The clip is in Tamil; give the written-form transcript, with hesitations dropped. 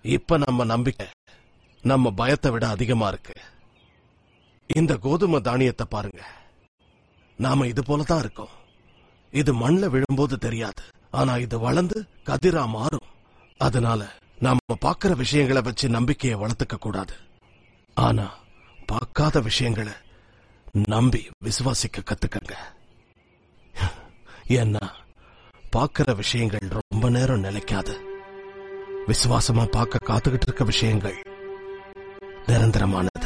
இப்ப நம்ம நம்பிக்கை நம்ம பயத்தை விட அதிகமா இருக்கு. இந்த கோதுமை தானியத்தை பாருங்க. நாம இது போலதான் இருக்கோம். இது மண்ல விழும்போது தெரியாது, ஆனா இது வளர்ந்து கதிரா மாறும். அதனால நாம பார்க்கிற விஷயங்களை வச்சு நம்பிக்கையை வளர்த்துக்க கூடாது. ஆனா பார்க்காத விஷயங்களை நம்பி விசுவாசிக்க கத்துக்கங்க. ஏன்னா பார்க்கிற விஷயங்கள் ரொம்ப நேரம் நிலைக்காது. விசுவாசமா பார்க்க காத்துக்கிட்டு இருக்க விஷயங்கள் நிரந்தரமானது.